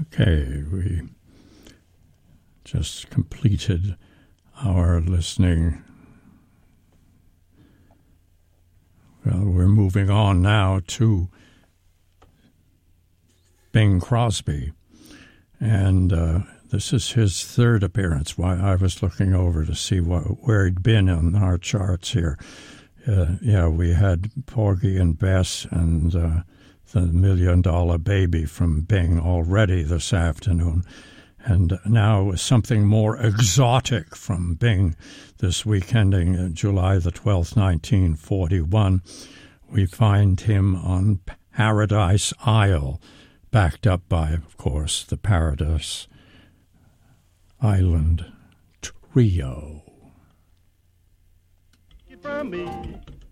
Okay, we just completed our listening. Well, we're moving on now to Bing Crosby, and this is his third appearance. Why I was looking over to see where he'd been on our charts here. We had Porgy and Bess and the $1 Million Baby from Bing already this afternoon. And now something more exotic from Bing this week, ending July the 12th, 1941. We find him on Paradise Isle, backed up by, of course, the Paradise Island Trio. From me,